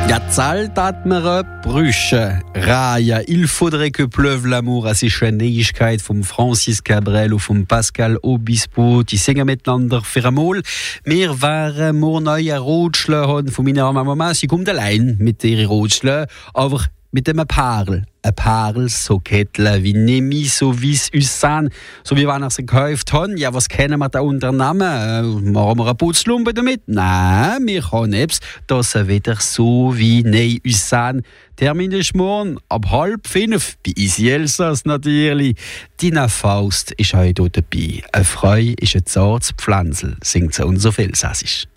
Ja, zahlt hat mir Brüche. Raya, il faudrait que pleuve l'amour. Es ist eine Neuigkeit vom Francis Cabrel und vom Pascal Obispo. Die singen miteinander für einmal. Wir waren morgen neue Rotschle von meiner Mama. Sie kommt allein mit ihren Rotschle, aber mit einem Parl. Ein Parl, so Kettler wie Nemi, so wie es uns sind. So wie wenn er sie gekauft haben. Ja, was kennen wir da Unternehmen? Machen wir eine Putzlumpe damit? Nein, wir können etwas, dass er wieder so wie nei uns sind. Termin ist morgen ab 4:30 bei Easy Elsass natürlich. Dina Faust ist heute dabei. Eine Freude ist ein zartes Pflanzel, singt sie uns auf Elsassisch.